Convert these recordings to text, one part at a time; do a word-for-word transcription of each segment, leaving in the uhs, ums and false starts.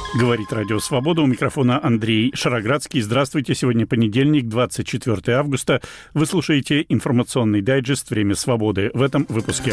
Говорит Радио Свобода. У микрофона Андрей Шароградский. Здравствуйте. Сегодня понедельник, двадцать четвёртое августа. Вы слушаете информационный дайджест «Время свободы». В этом выпуске.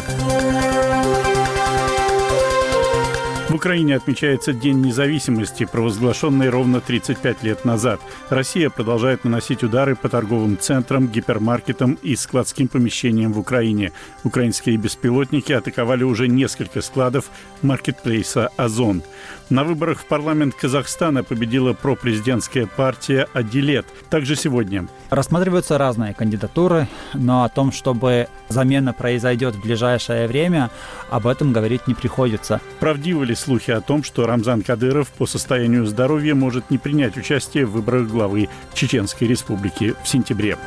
В Украине отмечается День независимости, провозглашенный ровно тридцать пять лет назад. Россия продолжает наносить удары по торговым центрам, гипермаркетам и складским помещениям в Украине. Украинские беспилотники атаковали уже несколько складов маркетплейса «Озон». На выборах в парламент Казахстана победила пропрезидентская партия «Адилет». Также сегодня рассматриваются разные кандидатуры, но о том, чтобы замена произойдет в ближайшее время, об этом говорить не приходится. Правдивы ли слухи о том, что Рамзан Кадыров по состоянию здоровья может не принять участие в выборах главы Чеченской Республики в сентябре?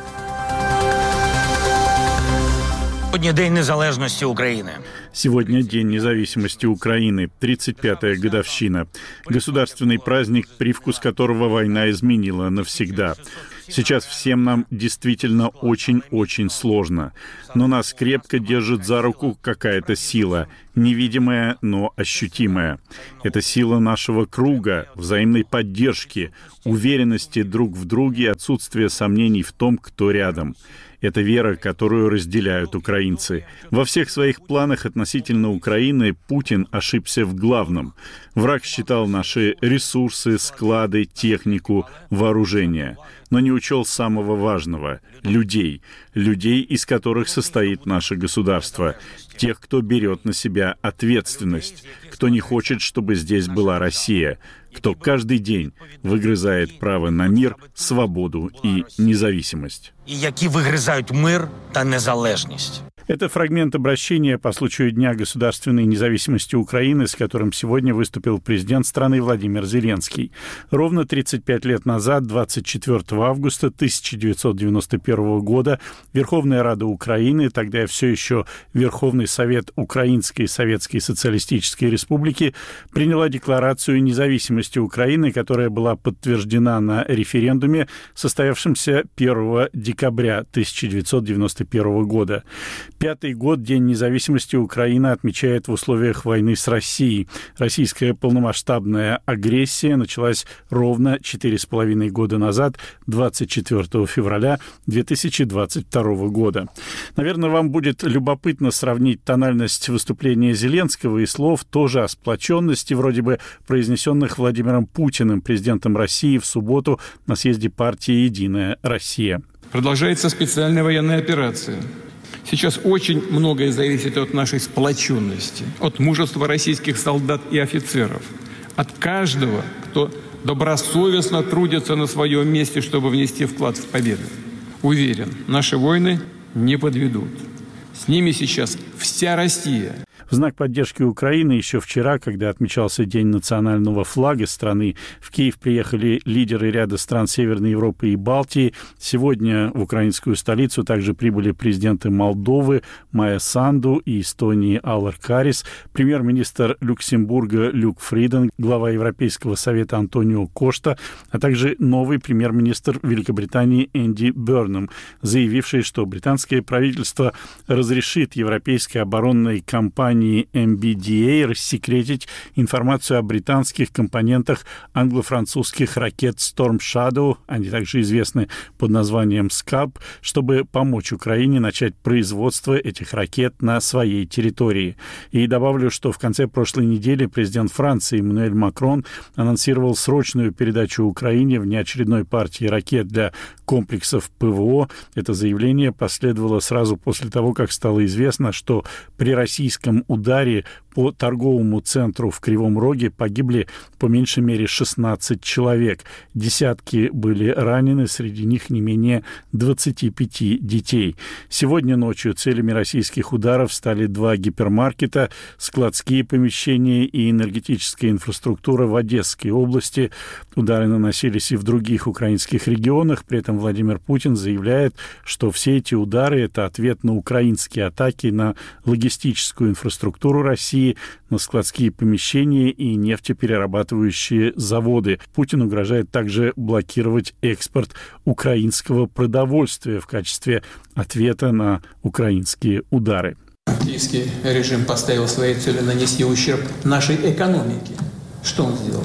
Сегодня День незалежности Украины. Сегодня День независимости Украины, тридцать пятая годовщина. Государственный праздник, привкус которого война изменила навсегда. Сейчас всем нам действительно очень-очень сложно. Но нас крепко держит за руку какая-то сила, невидимая, но ощутимая. Это сила нашего круга, взаимной поддержки, уверенности друг в друге и отсутствия сомнений в том, кто рядом. Это вера, которую разделяют украинцы. Во всех своих планах относительно Украины Путин ошибся в главном. Враг считал наши ресурсы, склады, технику, вооружение, но не учел самого важного — людей. Людей, из которых состоит наше государство. Тех, кто берет на себя ответственность, кто не хочет, чтобы здесь была Россия, кто каждый день выгрызает право на мир, свободу и независимость. І які вигризають мир та незалежність. Это фрагмент обращения по случаю Дня государственной независимости Украины, с которым сегодня выступил президент страны Владимир Зеленский. Ровно тридцать пять лет назад, двадцать четвёртого августа тысяча девятьсот девяносто первого года, Верховная Рада Украины, тогда все еще Верховный Совет Украинской Советской Социалистической Республики, приняла Декларацию независимости Украины, которая была подтверждена на референдуме, состоявшемся первого декабря тысяча девятьсот девяносто первого года. Пятый год День независимости Украины отмечает в условиях войны с Россией. Российская полномасштабная агрессия началась ровно четыре с половиной года назад, двадцать четвёртого февраля две тысячи двадцать второго года. Наверное, вам будет любопытно сравнить тональность выступления Зеленского и слов тоже о сплоченности, вроде бы произнесенных Владимиром Путиным, президентом России, в субботу на съезде партии «Единая Россия». Продолжается специальная военная операция. Сейчас очень многое зависит от нашей сплоченности, от мужества российских солдат и офицеров, от каждого, кто добросовестно трудится на своем месте, чтобы внести вклад в победу. Уверен, наши воины не подведут. С ними сейчас вся Россия. В знак поддержки Украины еще вчера, когда отмечался День национального флага страны, в Киев приехали лидеры ряда стран Северной Европы и Балтии. Сегодня в украинскую столицу также прибыли президенты Молдовы Майя Санду и Эстонии Алар Карис, премьер-министр Люксембурга Люк Фриден, глава Европейского совета Антонио Кошта, а также новый премьер-министр Великобритании Энди Бернам, заявивший, что британское правительство разрешит европейской оборонной компании эм би ди эй рассекретить информацию о британских компонентах англо-французских ракет Storm Shadow, они также известны под названием скальп, чтобы помочь Украине начать производство этих ракет на своей территории. И добавлю, что в конце прошлой недели президент Франции Эммануэль Макрон анонсировал срочную передачу Украине внеочередной партии ракет для комплексов ПВО. Это заявление последовало сразу после того, как стало известно, что при российском ударе по торговому центру в Кривом Роге погибли по меньшей мере шестнадцать человек. Десятки были ранены, среди них не менее двадцати пяти детей. Сегодня ночью целями российских ударов стали два гипермаркета, складские помещения и энергетическая инфраструктура в Одесской области. Удары наносились и в других украинских регионах. При этом Владимир Путин заявляет, что все эти удары – это ответ на украинские атаки на логистическую инфраструктуру России, на складские помещения и нефтеперерабатывающие заводы. Путин угрожает также блокировать экспорт украинского продовольствия в качестве ответа на украинские удары. Киевский режим поставил своей целью нанести ущерб нашей экономике. Что он сделал?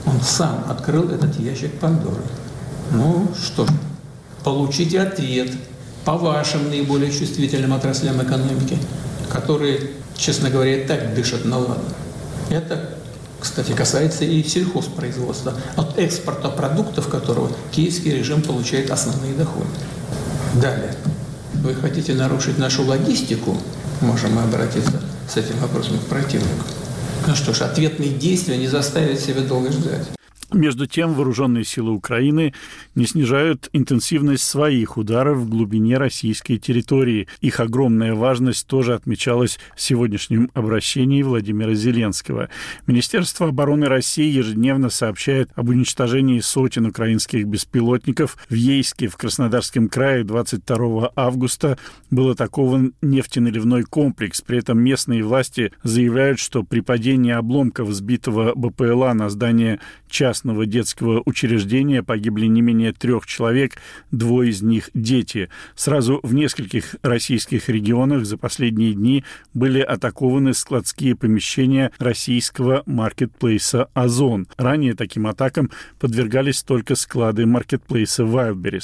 Он сам открыл этот ящик Пандоры. Ну что ж, получите ответ по вашим наиболее чувствительным отраслям экономики, которые, честно говоря, и так дышат на ладан. Это, кстати, касается и сельхозпроизводства, от экспорта продуктов которого киевский режим получает основные доходы. Далее. Вы хотите нарушить нашу логистику? Можем мы обратиться с этим вопросом к противнику. Ну что ж, ответные действия не заставят себя долго ждать. Между тем, вооруженные силы Украины не снижают интенсивность своих ударов в глубине российской территории. Их огромная важность тоже отмечалась в сегодняшнем обращении Владимира Зеленского. Министерство обороны России ежедневно сообщает об уничтожении сотен украинских беспилотников. В Ейске, в Краснодарском крае, двадцать второго августа был атакован нефтеналивной комплекс. При этом местные власти заявляют, что при падении обломков сбитого БПЛА на здание частного детского учреждения погибли не менее трех человек, двое из них дети. Сразу в нескольких российских регионах за последние дни были атакованы складские помещения российского маркетплейса «Озон». Ранее таким атакам подвергались только склады маркетплейса Wildberries.